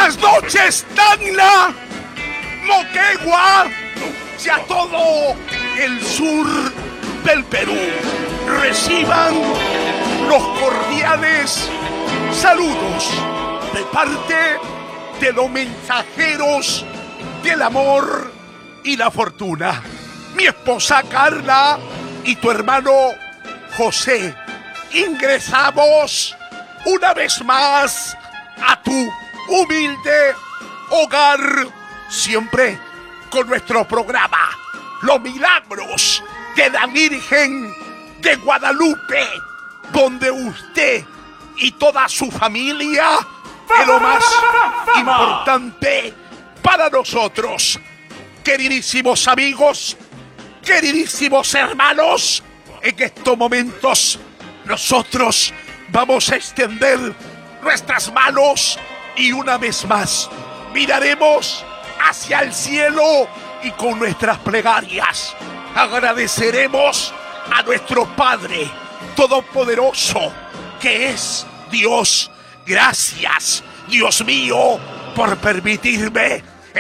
Buenas noches, Tacna, Moquegua y a todo el sur del Perú. Reciban los cordiales saludos de parte de los mensajeros del amor y la fortuna. Mi esposa Carla y tu hermano José. Ingresamos una vez más a tu humilde hogar, siempre con nuestro programa Los Milagros de la Virgen de Guadalupe, donde usted y toda su familia es lo más importante para nosotros. Queridísimos amigos, queridísimos hermanos, en estos momentos nosotros vamos a extender nuestras manos y una vez más miraremos hacia el cielo y con nuestras plegarias agradeceremos a nuestro Padre Todopoderoso, que es Dios. Gracias, Dios mío, por permitirme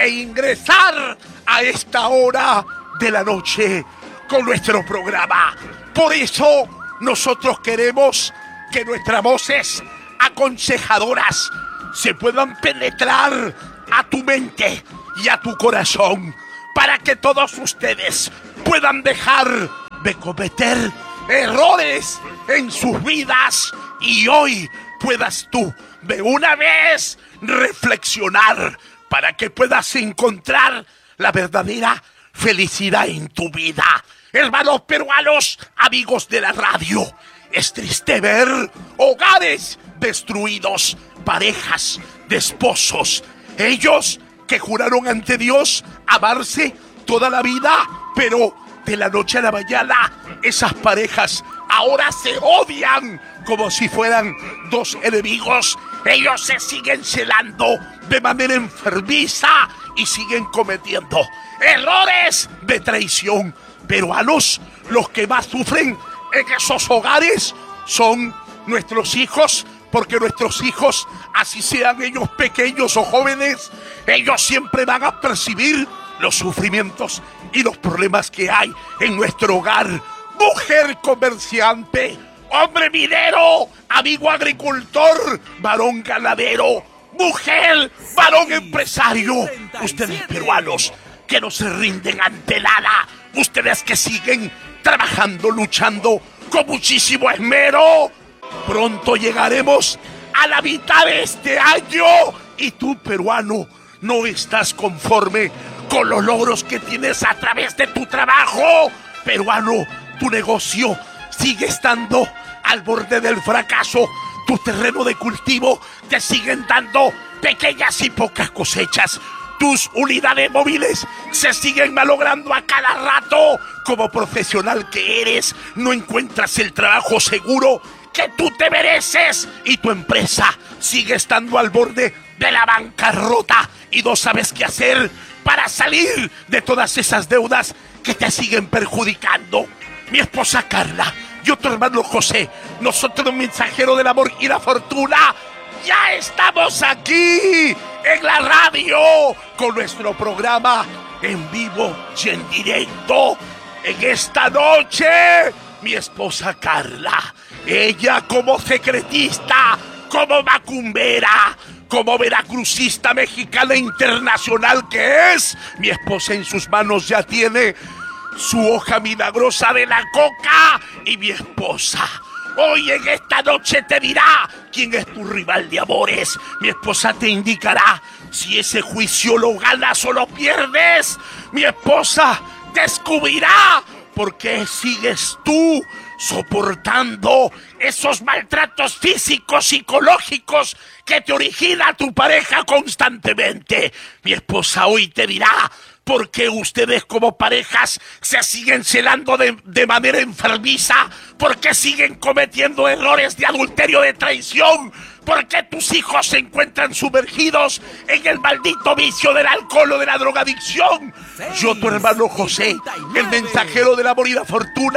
ingresar a esta hora de la noche con nuestro programa. Por eso nosotros queremos que nuestras voces aconsejadoras se puedan penetrar a tu mente y a tu corazón, para que todos ustedes puedan dejar de cometer errores en sus vidas y hoy puedas tú de una vez reflexionar para que puedas encontrar la verdadera felicidad en tu vida. Hermanos peruanos, amigos de la radio, es triste ver hogares destruidos, parejas de esposos, ellos que juraron ante Dios amarse toda la vida, pero de la noche a la mañana esas parejas ahora se odian como si fueran dos enemigos. Ellos se siguen celando de manera enfermiza y siguen cometiendo errores de traición. Peruanos, los que más sufren en esos hogares son nuestros hijos, porque nuestros hijos, así sean ellos pequeños o jóvenes, ellos siempre van a percibir los sufrimientos y los problemas que hay en nuestro hogar. Mujer comerciante, hombre minero, amigo agricultor, varón ganadero, mujer, varón empresario, ustedes peruanos que no se rinden ante nada, ustedes que siguen trabajando, luchando con muchísimo esmero. Pronto llegaremos a la mitad de este año y tú, peruano, no estás conforme con los logros que tienes a través de tu trabajo. Peruano, tu negocio sigue estando al borde del fracaso. Tu terreno de cultivo te siguen dando pequeñas y pocas cosechas. Tus unidades móviles se siguen malogrando a cada rato. Como profesional que eres, no encuentras el trabajo seguro que tú te mereces y tu empresa sigue estando al borde de la bancarrota y no sabes qué hacer para salir de todas esas deudas que te siguen perjudicando. Mi esposa Carla, yo tu hermano José, nosotros los mensajeros del amor y la fortuna, ya estamos aquí en la radio con nuestro programa en vivo y en directo. En esta noche, mi esposa Carla, ella como secretista, como macumbera, como veracruzista mexicana internacional que es, mi esposa en sus manos ya tiene su hoja milagrosa de la coca y mi esposa hoy en esta noche te dirá quién es tu rival de amores. Mi esposa te indicará si ese juicio lo ganas o lo pierdes. Mi esposa descubrirá por qué sigues tú soportando esos maltratos físicos, psicológicos que te origina tu pareja constantemente. Mi esposa hoy te dirá por qué ustedes como parejas se siguen celando de manera enfermiza, por qué siguen cometiendo errores de adulterio, de traición, por qué tus hijos se encuentran sumergidos en el maldito vicio del alcohol o de la drogadicción. Yo, tu hermano José, el mensajero del amor y la fortuna,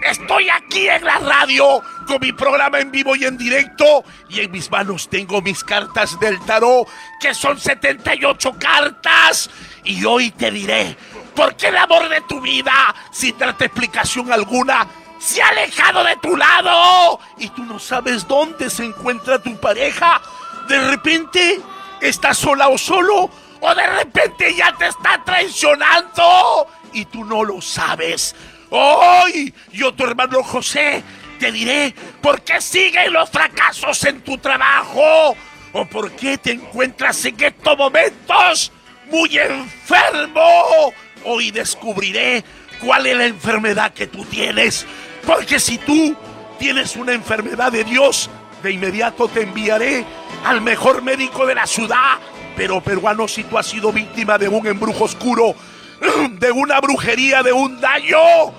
Estoy aquí en la radio con mi programa en vivo y en directo, y en mis manos tengo mis cartas del tarot, que son 78 cartas, y hoy te diré por qué el amor de tu vida, sin darte explicación alguna, se ha alejado de tu lado y tú no sabes dónde se encuentra tu pareja. De repente estás sola o solo, o de repente ya te está traicionando y tú no lo sabes. Hoy yo, tu hermano José, te diré por qué siguen los fracasos en tu trabajo, o por qué te encuentras en estos momentos muy enfermo. Hoy descubriré cuál es la enfermedad que tú tienes, porque si tú tienes una enfermedad de Dios, de inmediato te enviaré al mejor médico de la ciudad. Pero peruano, si tú has sido víctima de un embrujo oscuro, de una brujería, de un daño,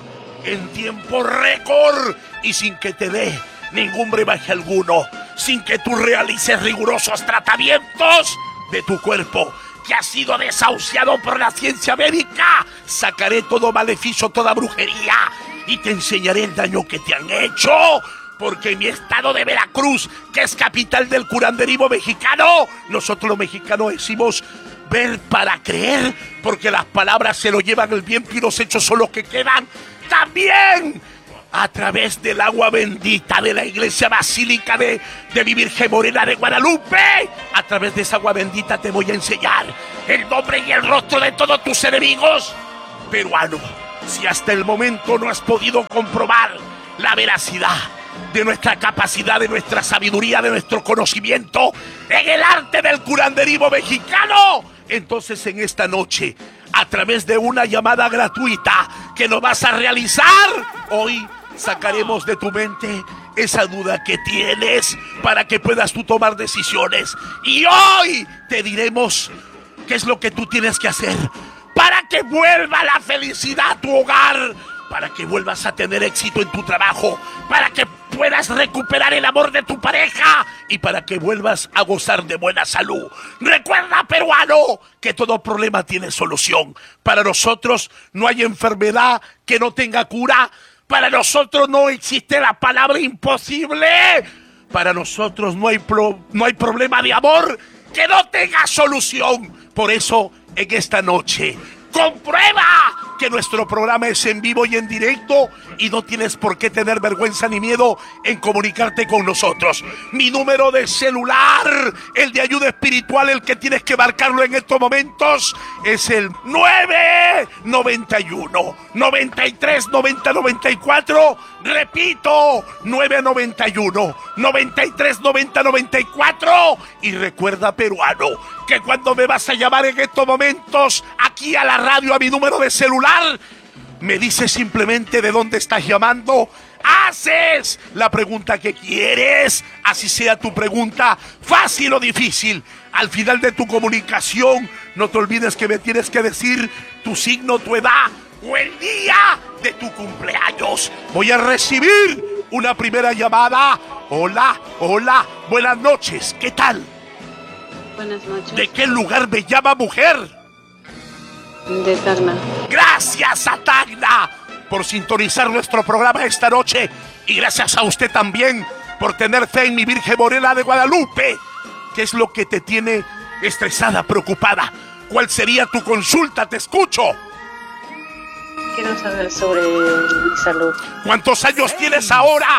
en tiempo récord y sin que te dé ningún brebaje alguno, sin que tú realices rigurosos tratamientos de tu cuerpo, que ha sido desahuciado por la ciencia médica, sacaré todo maleficio, toda brujería, y te enseñaré el daño que te han hecho. Porque en mi estado de Veracruz, que es capital del curanderismo mexicano, nosotros los mexicanos decimos ver para creer, porque las palabras se lo llevan el viento y los hechos son los que quedan. También a través del agua bendita de la iglesia basílica de mi Virgen Morena de Guadalupe, a través de esa agua bendita te voy a enseñar el nombre y el rostro de todos tus enemigos. Peruano, si hasta el momento no has podido comprobar la veracidad de nuestra capacidad, de nuestra sabiduría, de nuestro conocimiento en el arte del curanderismo mexicano, entonces en esta noche, a través de una llamada gratuita que nos vas a realizar, hoy sacaremos de tu mente esa duda que tienes para que puedas tú tomar decisiones. Y hoy te diremos qué es lo que tú tienes que hacer para que vuelva la felicidad a tu hogar, para que vuelvas a tener éxito en tu trabajo, para que puedas recuperar el amor de tu pareja y para que vuelvas a gozar de buena salud. Recuerda, peruano, que todo problema tiene solución. Para nosotros no hay enfermedad que no tenga cura. Para nosotros no existe la palabra imposible. Para nosotros no hay problema de amor que no tenga solución. Por eso, en esta noche, comprueba que nuestro programa es en vivo y en directo y no tienes por qué tener vergüenza ni miedo en comunicarte con nosotros. Mi número de celular, el de ayuda espiritual, el que tienes que marcarlo en estos momentos, es el 991 93 90 94. Repito, 991 93 90 94. Y recuerda, peruano, que cuando me vas a llamar en estos momentos aquí a la radio, a mi número de celular, me dices simplemente de dónde estás llamando, haces la pregunta que quieres, así sea tu pregunta fácil o difícil. Al final de tu comunicación, no te olvides que me tienes que decir tu signo, tu edad o el día de tu cumpleaños. Voy a recibir una primera llamada. Hola, hola, buenas noches, ¿qué tal? Buenas noches. ¿De qué lugar me llama, mujer? De Tacna. Gracias a Tacna por sintonizar nuestro programa esta noche, y gracias a usted también por tener fe en mi Virgen Morena de Guadalupe. ¿Qué es lo que te tiene estresada, preocupada? ¿Cuál sería tu consulta? Te escucho. Quiero saber sobre mi salud. ¿Cuántos años tienes ahora?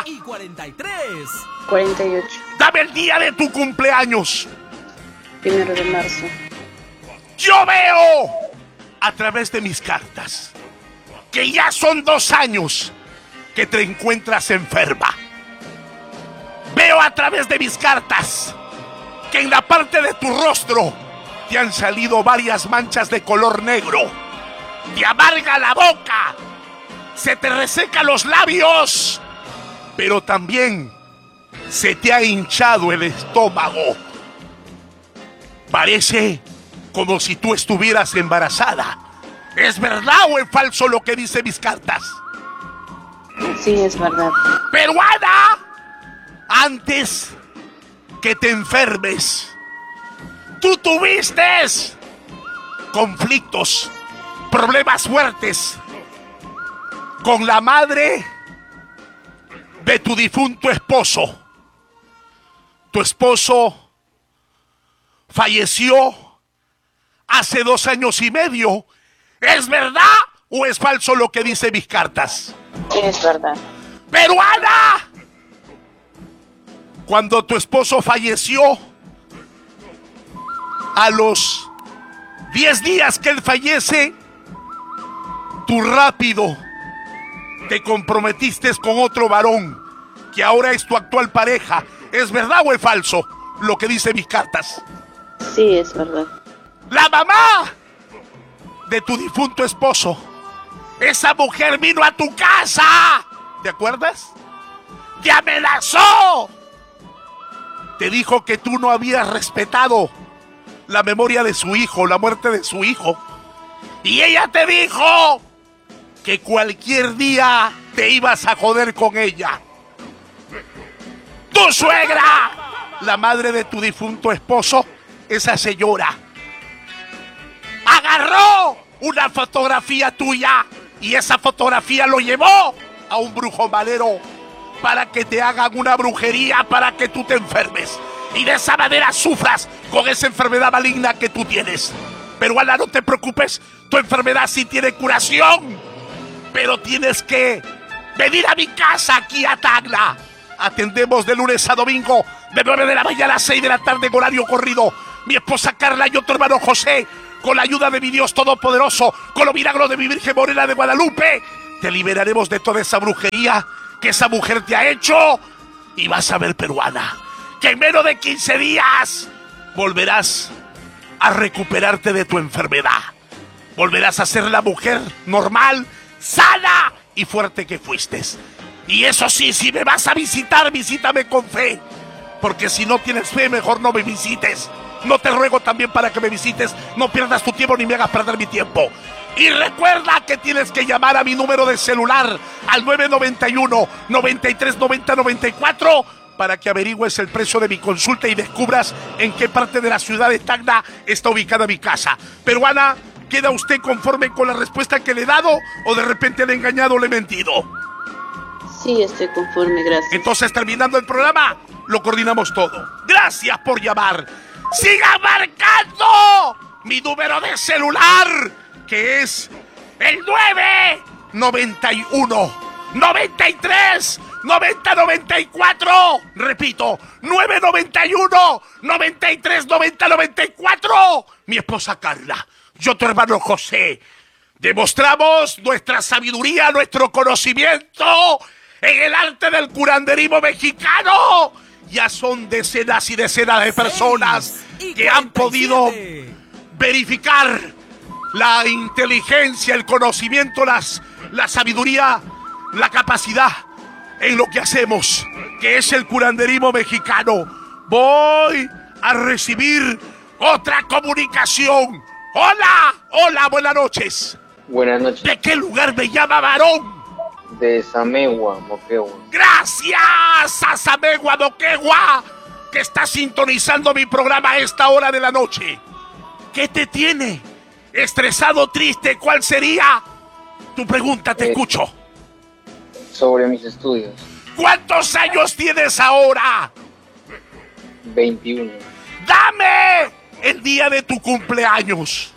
48. Dame el día de tu cumpleaños. 1 de marzo. Yo veo a través de mis cartas que ya son 2 años que te encuentras enferma. Veo a través de mis cartas que en la parte de tu rostro te han salido varias manchas de color negro. Te amarga la boca, se te resecan los labios, pero también se te ha hinchado el estómago. Parece como si tú estuvieras embarazada. ¿Es verdad o es falso lo que dicen mis cartas? Sí, es verdad. Peruana, antes que te enfermes, tú tuviste conflictos, problemas fuertes con la madre de tu difunto esposo. Tu esposo falleció hace 2 años y medio. ¿Es verdad o es falso lo que dice mis cartas? Es verdad. ¡Peruana! Cuando tu esposo falleció, a los 10 días que él fallece, tú rápido te comprometiste con otro varón que ahora es tu actual pareja. ¿Es verdad o es falso lo que dice mis cartas? Sí, es verdad. La mamá de tu difunto esposo, esa mujer vino a tu casa, ¿te acuerdas? Te amenazó. Te dijo que tú no habías respetado la memoria de su hijo, la muerte de su hijo. Y ella te dijo que cualquier día te ibas a joder con ella. Tu suegra, la madre de tu difunto esposo, esa señora, agarró una fotografía tuya y esa fotografía lo llevó a un brujo malero para que te hagan una brujería, para que tú te enfermes y de esa manera sufras con esa enfermedad maligna que tú tienes. Pero Ana, no te preocupes, tu enfermedad sí tiene curación, pero tienes que venir a mi casa aquí a Tacna. Atendemos de lunes a domingo, de 9 de la mañana a 6 de la tarde en horario corrido. Mi esposa Carla y yo, tu hermano José, con la ayuda de mi Dios Todopoderoso, con los milagros de mi Virgen Morena de Guadalupe, te liberaremos de toda esa brujería que esa mujer te ha hecho. Y vas a ver, peruana, que en menos de 15 días volverás a recuperarte de tu enfermedad. Volverás a ser la mujer normal, sana y fuerte que fuiste. Y eso sí, si me vas a visitar, visítame con fe. Porque si no tienes fe, mejor no me visites. No te ruego también para que me visites. No pierdas tu tiempo ni me hagas perder mi tiempo. Y recuerda que tienes que llamar a mi número de celular al 991-9390-94 para que averigües el precio de mi consulta y descubras en qué parte de la ciudad de Tacna está ubicada mi casa. Peruana, ¿queda usted conforme con la respuesta que le he dado o de repente le he engañado o le he mentido? Sí, estoy conforme, gracias. Entonces, terminando el programa, lo coordinamos todo. Gracias por llamar. ¡Siga marcando mi número de celular, que es el 991-93-90-94! Repito, 991-93-90-94. Mi esposa Carla, yo tu hermano José, demostramos nuestra sabiduría, nuestro conocimiento en el arte del curanderismo mexicano. Ya son decenas y decenas de personas que han podido verificar la inteligencia, el conocimiento, la sabiduría, la capacidad en lo que hacemos, que es el curanderismo mexicano. Voy a recibir otra comunicación. Hola, hola, buenas noches. Buenas noches. ¿De qué lugar me llama varón? De Samegua, Moquegua. Gracias a Samegua, Moquegua, que está sintonizando mi programa a esta hora de la noche. ¿Qué te tiene? ¿Estresado, triste? ¿Cuál sería tu pregunta? Te escucho. Sobre mis estudios. ¿Cuántos años tienes ahora? 21. ¡Dame el día de tu cumpleaños!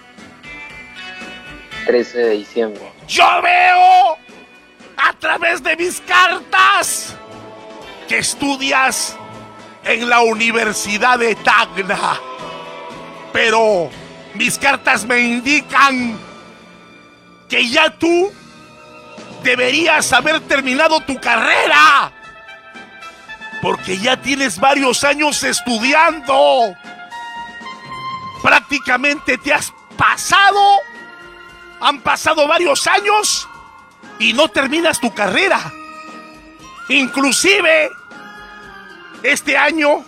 13 de diciembre. Yo veo a través de mis cartas que estudias en la Universidad de Tacna. Pero mis cartas me indican que ya tú deberías haber terminado tu carrera, porque ya tienes varios años estudiando. Prácticamente han pasado varios años y no terminas tu carrera. Inclusive este año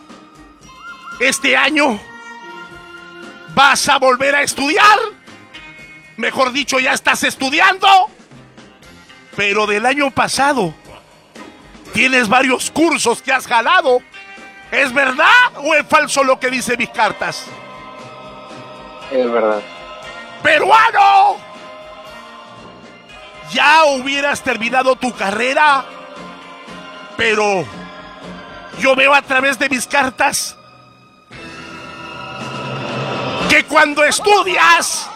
vas a volver a estudiar. Mejor dicho, ya estás estudiando. Pero del año pasado tienes varios cursos que has jalado. ¿Es verdad o es falso lo que dice mis cartas? Es verdad. ¡Peruano! ¿Ya hubieras terminado tu carrera Pero yo veo a través de mis cartas que cuando estudias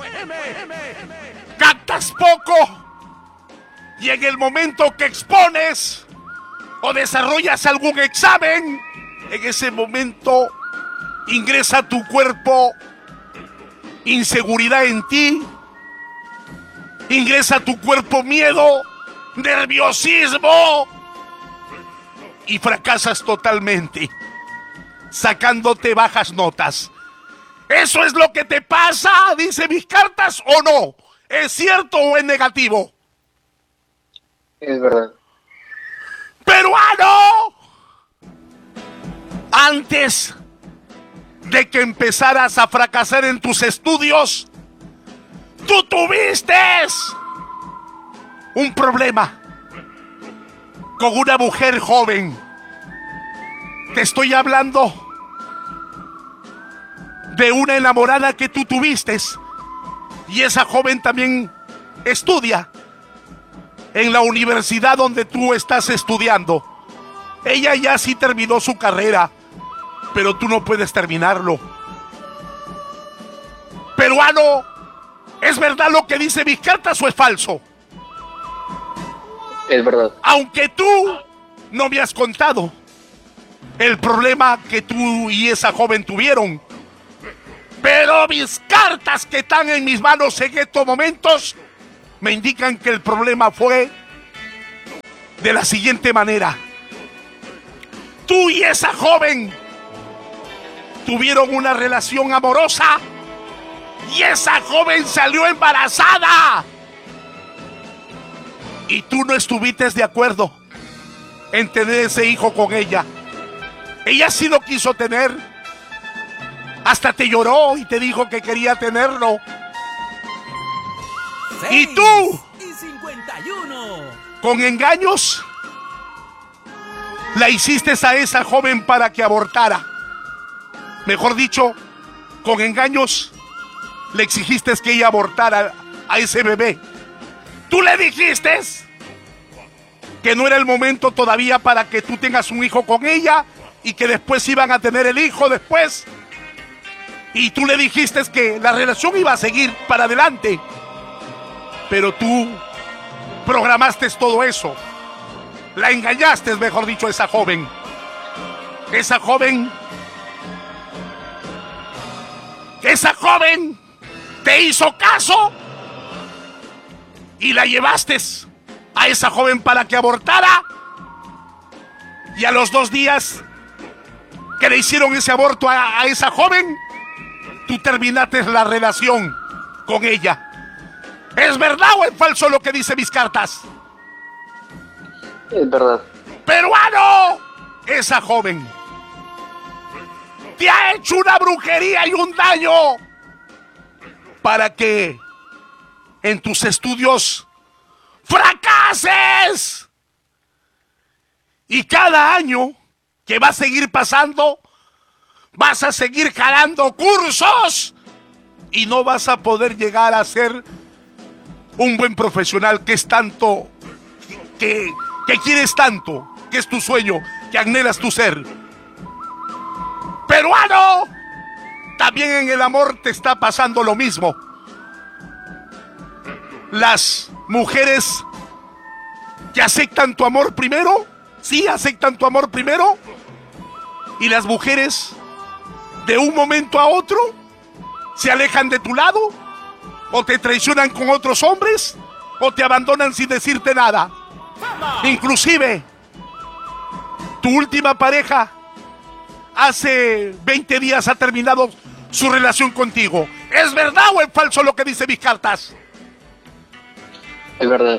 captas poco, y en el momento que expones o desarrollas algún examen, en ese momento ingresa a tu cuerpo inseguridad en ti, ingresa a tu cuerpo miedo, nerviosismo, y fracasas totalmente, sacándote bajas notas. ¿Eso es lo que te pasa? ¿Dice mis cartas o no? ¿Es cierto o es negativo? Es verdad. ¡Peruano! Antes de que empezaras a fracasar en tus estudios, tú tuviste un problema con una mujer joven. Te estoy hablando de una enamorada que tú tuviste, y esa joven también estudia en la universidad donde tú estás estudiando. Ella ya sí terminó su carrera, pero tú no puedes terminarlo. Peruano, ¿es verdad lo que dice mis cartas o es falso? Es verdad. Aunque tú no me has contado el problema que tú y esa joven tuvieron, pero mis cartas que están en mis manos en estos momentos me indican que el problema fue de la siguiente manera. Tú y esa joven tuvieron una relación amorosa y esa joven salió embarazada. Y tú no estuviste de acuerdo en tener ese hijo con ella. Ella sí lo quiso tener. Hasta te lloró y te dijo que quería tenerlo. Y tú, 51. con engaños, la hiciste a esa joven para que abortara. Mejor dicho, con engaños le exigiste que ella abortara a ese bebé. Tú le dijiste que no era el momento todavía para que tú tengas un hijo con ella y que después iban a tener el hijo después. Y tú le dijiste que la relación iba a seguir para adelante. Pero tú programaste todo eso. La engañaste, mejor dicho, a esa joven. Esa joven te hizo caso y la llevaste a esa joven para que abortara. Y a los 2 días que le hicieron ese aborto a esa joven, tú terminaste la relación con ella. ¿Es verdad o es falso lo que dice mis cartas? Es verdad. ¡Peruano! Esa joven te ha hecho una brujería y un daño para que en tus estudios fracases. Y cada año que va a seguir pasando, vas a seguir jalando cursos y no vas a poder llegar a ser un buen profesional, que es tanto, que quieres tanto, que es tu sueño, que anhelas tu ser. Peruano, también en el amor te está pasando lo mismo. Las mujeres que aceptan tu amor primero, sí, aceptan tu amor primero, y las mujeres de un momento a otro se alejan de tu lado, o te traicionan con otros hombres, o te abandonan sin decirte nada. Inclusive tu última pareja hace 20 días ha terminado su relación contigo. ¿Es verdad o es falso lo que dice mis cartas? Es verdad.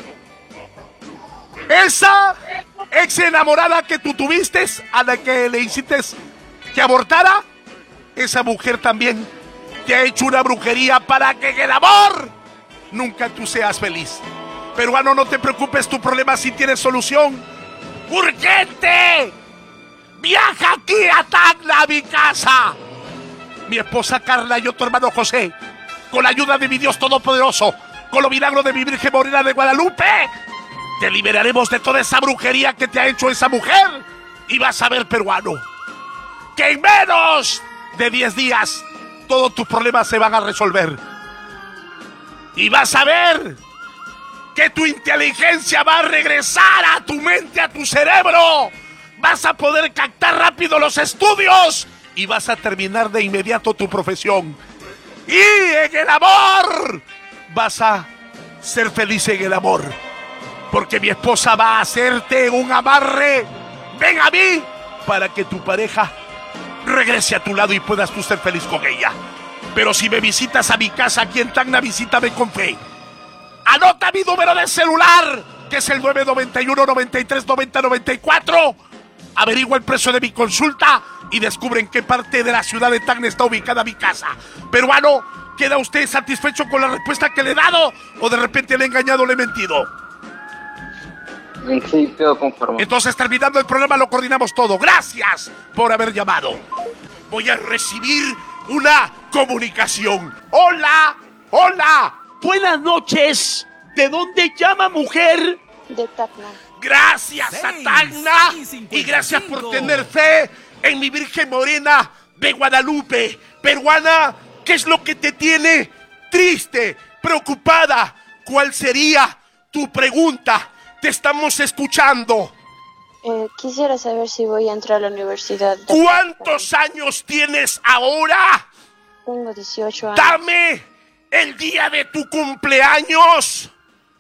Esa ex enamorada que tú tuviste, a la que le hiciste que abortara, esa mujer también te ha hecho una brujería para que en el amor nunca tú seas feliz. Peruano, no te preocupes, tu problema sí tiene solución. ¡Urgente! ¡Viaja aquí a Tacna, a mi casa! Mi esposa Carla y yo, tu hermano José, con la ayuda de mi Dios Todopoderoso, con los milagros de mi Virgen Morena de Guadalupe, Te liberaremos de toda esa brujería que te ha hecho esa mujer. Y vas a ver, peruano, que en menos de 10 días todos tus problemas se van a resolver. Y vas a ver que tu inteligencia va a regresar a tu mente, a tu cerebro. Vas a poder captar rápido los estudios y vas a terminar de inmediato tu profesión. Y en el amor vas a ser feliz en el amor, porque mi esposa va a hacerte un amarre. Ven a mí para que tu pareja regrese a tu lado y puedas tú ser feliz con ella. Pero si me visitas a mi casa aquí en Tacna, visítame con fe. Anota mi número de celular, que es el 991-93-90-94. Averigua el precio de mi consulta y descubre en qué parte de la ciudad de Tacna está ubicada mi casa. Peruano, ¿queda usted satisfecho con la respuesta que le he dado? ¿O de repente le he engañado o le he mentido? Sí, quedo conforme. Entonces, terminando el programa, lo coordinamos todo. Gracias por haber llamado. Voy a recibir una comunicación. Hola, hola. Buenas noches. ¿De dónde llama, mujer? De Tacna. Gracias a Tacna. Y gracias por tener fe en mi Virgen Morena de Guadalupe. Peruana, ¿qué es lo que te tiene triste, preocupada? ¿Cuál sería tu pregunta? Te estamos escuchando. Quisiera saber si voy a entrar a la universidad. ¿Cuántos años tienes ahora? Tengo 18 años. Dame el día de tu cumpleaños.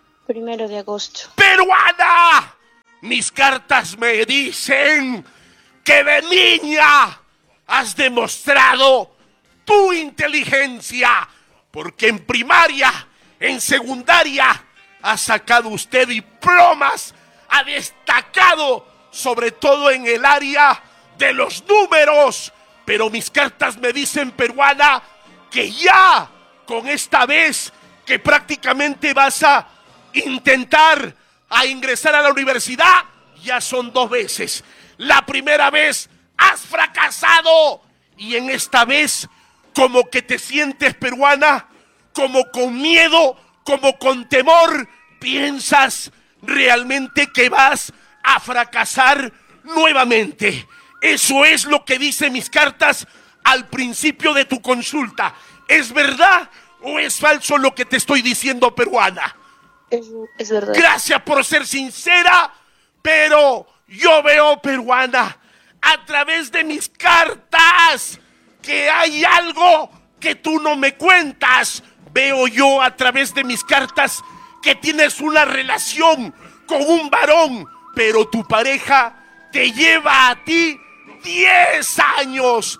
1 de agosto. ¡Peruana! Mis cartas me dicen que de niña has demostrado tu inteligencia, porque en primaria, en secundaria, ha sacado usted diplomas, ha destacado sobre todo en el área de los números. Pero mis cartas me dicen, peruana, que ya con esta vez que prácticamente vas a intentar a ingresar a la universidad, ya son 2 veces. La primera vez has fracasado y en esta vez como que te sientes, peruana, como con miedo, como con temor, piensas realmente que vas a fracasar nuevamente. Eso es lo que dicen mis cartas al principio de tu consulta. ¿Es verdad o es falso lo que te estoy diciendo, peruana? Es verdad. Gracias por ser sincera, pero yo veo, peruana, a través de mis cartas, que hay algo que tú no me cuentas. Veo yo a través de mis cartas que tienes una relación con un varón, pero tu pareja te lleva a ti 10 años.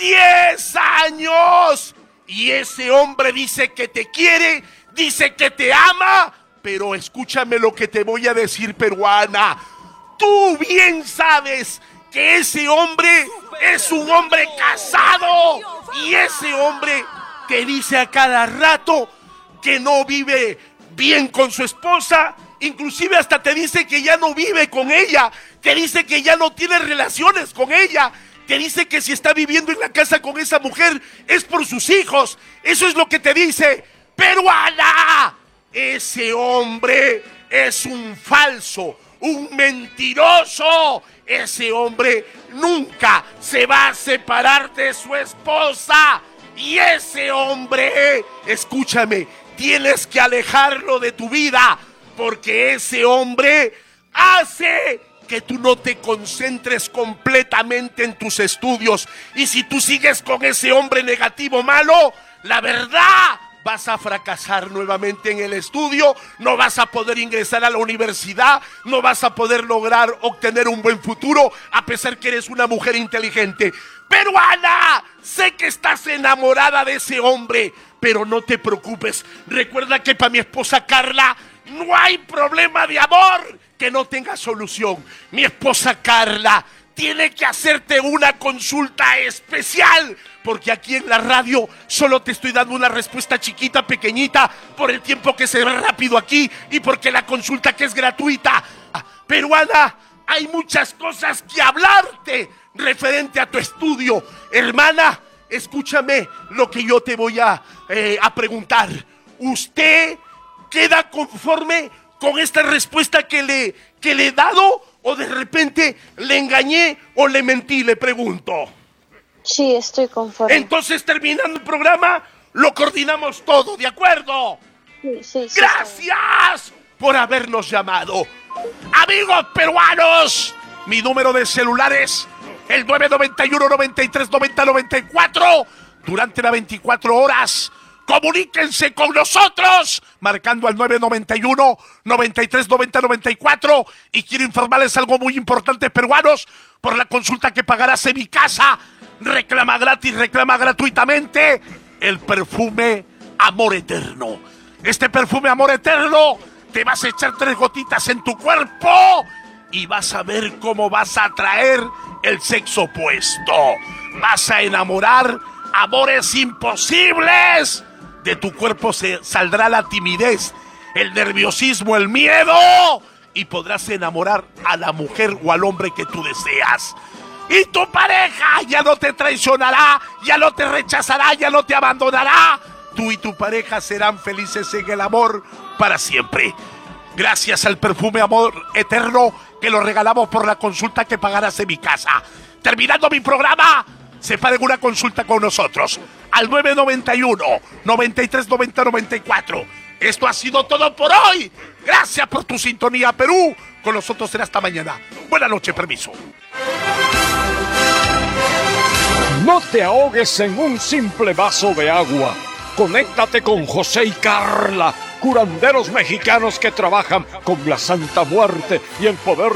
10 años. Y ese hombre dice que te quiere, dice que te ama, pero escúchame lo que te voy a decir, peruana. Tú bien sabes que ese hombre es un hombre casado y ese hombre te dice a cada rato que no vive bien con su esposa, inclusive hasta te dice que ya no vive con ella, te dice que ya no tiene relaciones con ella, te dice que si está viviendo en la casa con esa mujer es por sus hijos. Eso es lo que te dice, peruana. Ese hombre es un falso, un mentiroso. Ese hombre nunca se va a separar de su esposa. Y ese hombre, escúchame, tienes que alejarlo de tu vida, porque ese hombre hace que tú no te concentres completamente en tus estudios. Y si tú sigues con ese hombre negativo, malo, la verdad, vas a fracasar nuevamente en el estudio, no vas a poder ingresar a la universidad, no vas a poder lograr obtener un buen futuro, a pesar que eres una mujer inteligente. Peruana, sé que estás enamorada de ese hombre, pero no te preocupes. Recuerda que para mi esposa Carla no hay problema de amor que no tenga solución. Mi esposa Carla tiene que hacerte una consulta especial, porque aquí en la radio solo te estoy dando una respuesta chiquita, pequeñita, por el tiempo que se va rápido aquí y porque la consulta que es gratuita. Peruana, hay muchas cosas que hablarte referente a tu estudio. Hermana, escúchame lo que yo te voy a preguntar. ¿Usted queda conforme con esta respuesta que le he dado? ¿O de repente le engañé o le mentí? Le pregunto. Sí, estoy conforme. Entonces, terminando el programa, lo coordinamos todo, ¿de acuerdo? Sí, ¡Gracias por habernos llamado! Amigos peruanos, mi número de celular es el 991-93-90-94. Durante las 24 horas, comuníquense con nosotros, marcando al 991-93-90-94. Y quiero informarles algo muy importante, peruanos, por la consulta que pagarás en mi casa. Reclama gratis, reclama gratuitamente el perfume Amor Eterno. Este perfume Amor Eterno, te vas a echar 3 gotitas en tu cuerpo y vas a ver cómo vas a atraer el sexo opuesto. Vas a enamorar amores imposibles. De tu cuerpo se saldrá la timidez, el nerviosismo, el miedo, y podrás enamorar a la mujer o al hombre que tú deseas. Y tu pareja ya no te traicionará, ya no te rechazará, ya no te abandonará. Tú y tu pareja serán felices en el amor para siempre. Gracias al perfume Amor Eterno que lo regalamos por la consulta que pagarás en mi casa. Terminando mi programa, separen una consulta con nosotros al 991-9390-94. Esto ha sido todo por hoy. Gracias por tu sintonía, Perú. Con nosotros será hasta mañana. Buenas noches, permiso. No te ahogues en un simple vaso de agua. Conéctate con José y Carla, curanderos mexicanos que trabajan con la Santa Muerte y el poder